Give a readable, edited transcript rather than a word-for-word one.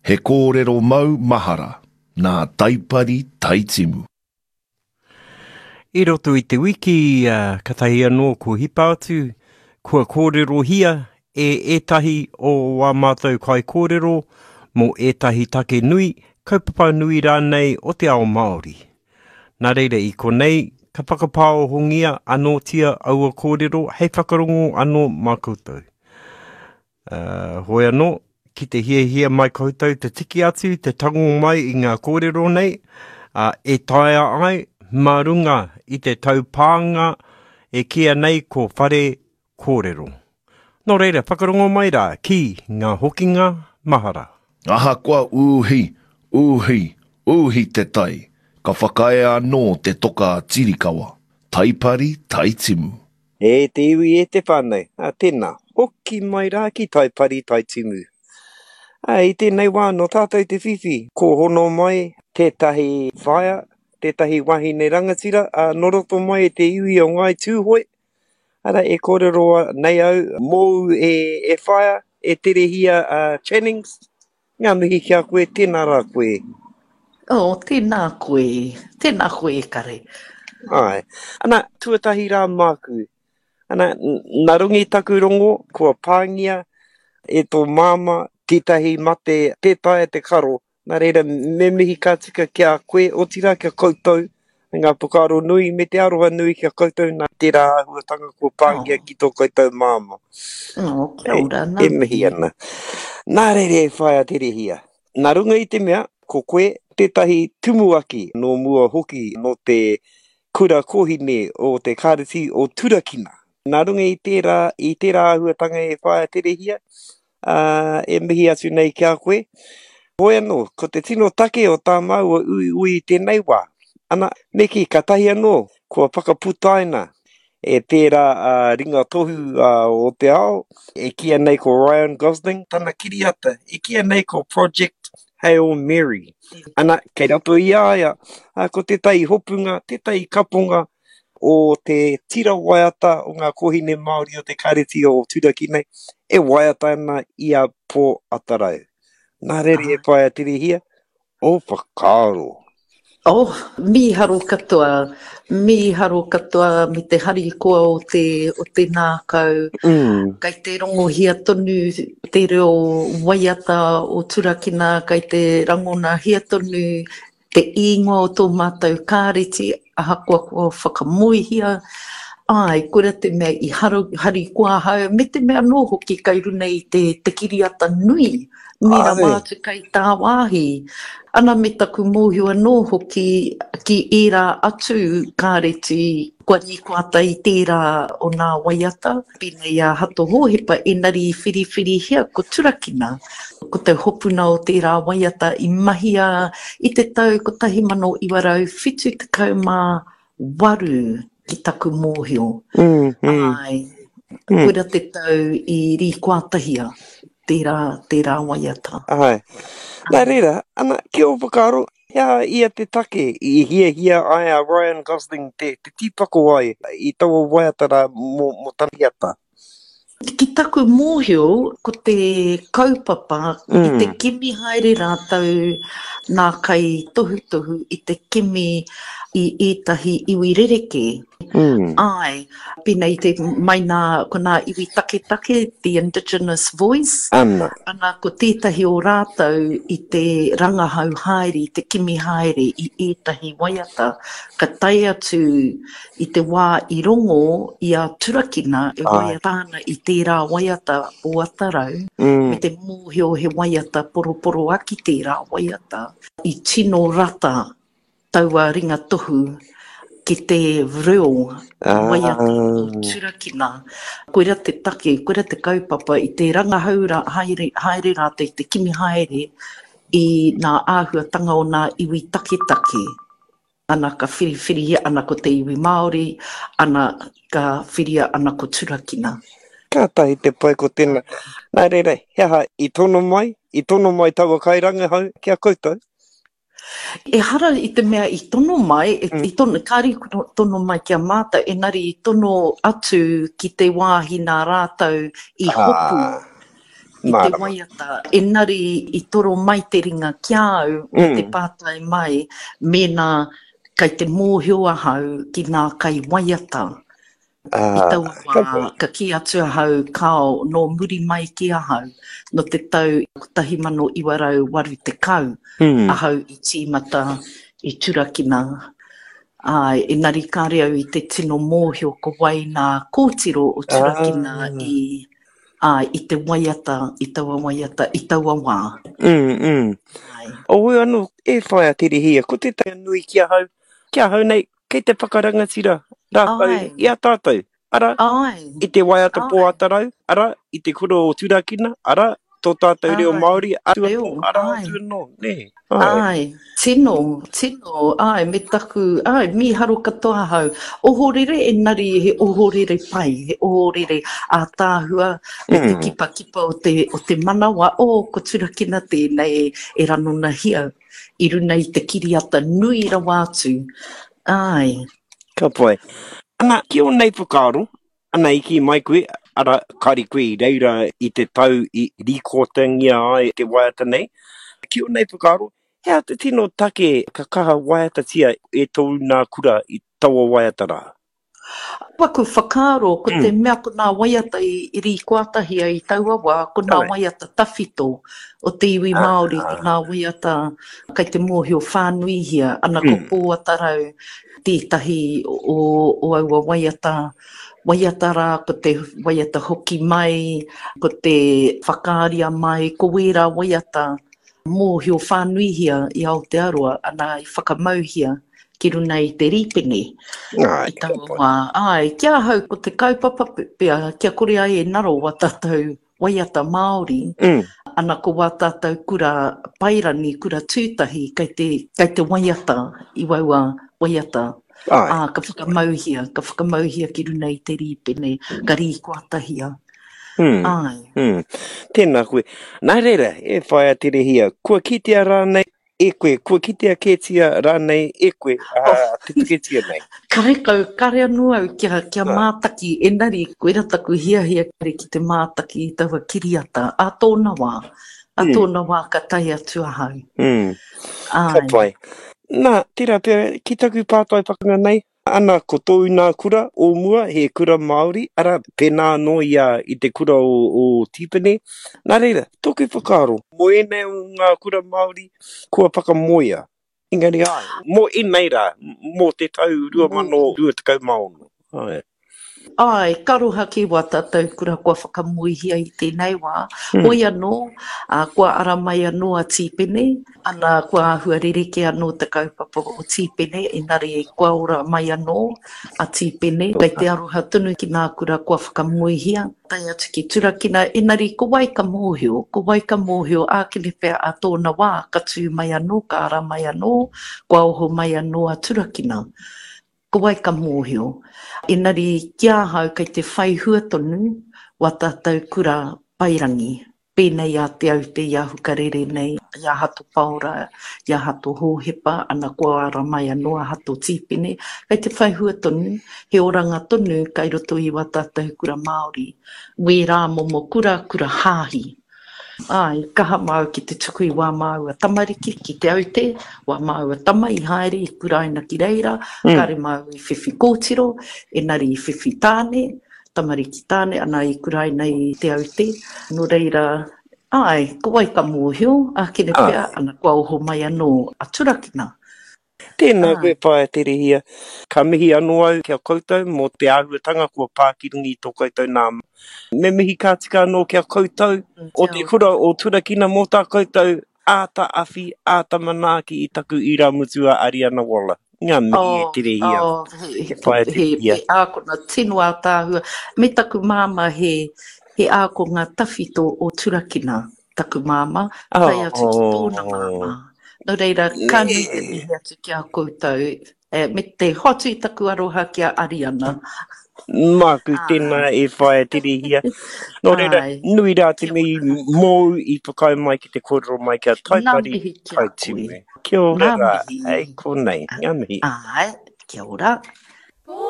He kōrero mau mahara, nā taipari taitimu. I roto i te wiki, ka tahi anō ko hipa atu, kua kōrero hia etahi o wā mātou kai kōrero, mō etahi take nui, kaupapa nui rānei o te ao Māori. Nā reira i konei, ka whakapāo hongia anō tia aua kōrero, hei whakarongo anō mā koutou. Hoi anō, ki te hia mai koutou, te tiki atu, te tango mai i ngā kōrero nei, e taia ai, marunga i te taupānga, e kia nei ko whare kōrero. Nō reira, whakarongo mai rā, ki ngā hokinga mahara. Aha koa uhi te tai. Ka whakae anō te toka tirikawa. Taipari taitimu. E te iwi e te whānei. Tēnā, hoki mai rā ki taipari taitimu. I tēnei wā no tātou te whiwhi. Ko hono mai tētahi whaia, tētahi wahine rangatira. No roto mai e te iwi o ngai tūhoi. Ara e kōreroa nei au mou e whaia, e terehia Channings. Ngā mihi kia koe, tēnā rā koe. Tēnā koe kare. Ai, ana tuatahi rā māku. Ana narungi taku rongo, kua pāngia, e tō māma, tētahi mate, tētai te karo. Nā reira, me mihi ka tika kia koe, o tira kia koutou, ngā pukaro nui, me te aroha nui kia koutou, nā tērā ahuatanga kua pāngia ki tō koutou māma. Kia ora, nā. E mihi ana. Nā reire e whaia terehia. Nā runga i te mea, ko koe, tētahi tumuaki no mua hoki no te kura kohine o te kāreti o Turakina. Nā runga i tērā ahuatanga e whaia terehia, e mihi atu nei kia koe. Hoi anō, ko te tino take o tā mau o ui tēnei wā. Ana, meki, ka tahi anō, kua whakaputaina e tērā ringa tohu o te ao, e kia nei ko Ryan Gosling, tana kiriata, e kia nei ko Project Hail Mary. Ana, kei rato i aia, ko tētai hopunga, tētai kapunga o te tira waiata o ngā kohine Māori o te kāreti o Turakina, e waiata ana i a pō atarau. Nā rere e whaia terehia, o whakaro. Miharo katoa me te harikoa o te nākau. Kei te rongohia tonu, te reo waiata o Turakina, kei te rangona hia tonu, te ingoa o tō mātou kāreti, ahakoa kua whakamoihia. Ai, kura te mea i harikoa hau, me te mea nō hoki kei runa i te kiriata nui. Mira mātu kei tā wāhi. Ana me taku mōhua nō hoki ki ērā atu kāreti kua nikuata i tērā o nā waiata. Pina ia hato hōhepa enari whiriwhiri hia ko Turakina. Ko te hopuna o tērā waiata i mahia i te tau ko 1978 ki taku mōhio. Ai, kura te tau i rīkuatahia. Tērā waiata. Ai. Nā reira, ana, kia o whakaro, ia te take, i hia ai a Ryan Gosling, te tīpako ai, i taua waiatara mo taniata. Ki taku mōhio, ko te kaupapa, i te kimi haere rātau nā kai tohu i te kimi i ētahi iwi rereke. Ai, pina i te mai ko nā iwi take, the Indigenous Voice. Ana, ko tētahi o rātau i te rangahau haere, te kimi haere i ētahi waiata, ka tai atu i te wā i rongo i a Turakina, e waiatana i tērā waiata o atarau, me te mōhio he waiata poroporo aki tērā waiata, i tino rata taua ringa tohu, ki te reo waiata o Turakina. Koera te take, koera te kaupapa i te rangahaura haere rātou, i te kimi haere i nā āhuatanga o nā iwi take. Ana ka whiriwhiri ana ko te iwi Māori, ana ka whiria ana ko Turakina. Ka tahi te pai ko tēnā. Nā reira, heha, i tono mai taua kai rangahau kia koutou. E hara i te mea i tono mai, kāri tono mai kia mātou, engari i tono atu ki te wāhi nā rātou i hopu. i te waiata. Engari i toro mai te ringa kia au i te pātai mai mena kai te mōhio ahau ki nā kai waiata. I taua wā ka ki atu ahau kao no muri mai ki ahau no te tau 1980 ahau i tīmata i Turakina. Engari kāre au i te tino mōhio ko wai nā kōtiro o Turakina i te waiata, i taua waiata, i taua wā. O anu, e whai a tere hia, ko te tai nui kia hau nei, kei te whakarangatira, rāpau, i a tātou, ara, i te waiata pōatarau, ara, i te kuro o Turakina, ara, tō tātou reo Māori, atua pō, ara, atua no, ne. Tino, me taku, miharo katoa hau. Ohorere, engari he ohorere pai, he ohorere a tāhua, me te kipa o te manawa, ko Turakina tēnei e ranona hia, i runa i te kiriata nui rawa atu. Ka pai. Ana, ki o nei whakaaro, ana i ki mai koe, ara kari koe i reira i te tau i rikotangia ai te waiata nei. Ki o nei whakaaro, hea te tino take ka kaha waiata tia e tau nā kura i taua waiata rā? Waku whakaaro, ko te mea ko nā waiata i rikoatahia i taua wā, ko nā waiata tawhito o te iwi Māori, ko nā waiata kai te mōhio whānui hia, ana ko pōatarau tētahi o aua waiata rā, ko te waiata hoki mai, ko te whakaaria mai, ko wera waiata mōhio whānui hia i Aotearoa, ana i whakamauhia ki runa i te ripene. I taua wā, kia hau ko te kaupapa pia, kia kore ai e naro wa tātou waiata Māori, ana ko wā tātou kura pairani, kura tūtahi, kai te waiata, i waua waiata. Ka whakamauhia ki runa i te ripene, ka rīkoatahia. Tēnā koe. Nā reira, e whai a tere hia, kua kitea rānei e koe, kua kitea ketia rānei e koe, te ketia nei. Kare anua au kia mātaki, engari, koe rataku hia kare ki te mātaki i taua kiriata, a tōna wā ka tai atu ahau. Ka pai. Nā, tērā pia, ki taku pātai whakanga nei, ana ko tōu nā kura o mua, he kura Māori, ara pēnā no ia i te kura o Tipene. Nā reira, tōku whakaaro, mo e nei o ngā kura Māori, kua whakamoia. Engari mo e nei rā, mo te tau 2020 maono. Karoha ki wā tātou kura kua whakamuihia i tēnei wā. Hoi anō, kua ara mai anō a Tipene, ana kua ahuarereke anō te kaupapa o Tipene, engari kua ora mai anō a Tipene. Kei te aroha tunu ki nā kura kua whakamuihia. Tai atu ki Turakina, engari ko wai ka mōhio, ākene pēr a tōna wā, ka tū mai anō, ka ara mai anō, kua oho mai anō a Turakina. Ko wai ka mōhio. Engari kia hau kei te whai huatonu wa tātou kura pairangi. Pēnei a te au te iahukarere nei, ia hato paura, ia hato hōhepa, ana kua ara mai anō a hato Tipene. Kei te whai huatonu, he oranga tonu kai roto i wa tātou kura Māori. We rā momo kura hāhi. Kaha mau ki te tuku i wā mau a tamariki, ki te aute, wā mau a tama i haere i kuraina ki reira, kare mau i whiwhi kōtiro, engari i whiwhi tāne, tamariki tāne, ana i kuraina i te aute. No reira, ko wai ka mōhio, ākene pēr, ana kua oho mai anō a Turakina. Tēnā koe whai tere hia. Ka mihi anō au kia koutou, mō te āhuatanga kua pākiringi tō koutou nā. Me mihi kā tika anō kia koutou, o te kura o Turakina mō tā koutou, āta awhi, āta manaaki i taku i rā mutua Ariana Walla. Ngā mihi e tere hia. Whai tere hia. He ākona tino a tāhua. Me taku māma he āko ngā tawhito o Turakina, taku māma, tai atu ki tōna māma. No reira, ka nui te mihi atu ki a koutou, me te hotu i taku aroha ki a Ariana. Māku tēnā e whai tere hia. No reira, nui rā te mihi mō i whakau mai ki te kōrero mai kia taipari tautiwe. Kia ora rā, ko nei, ngā mihi. Kia ora.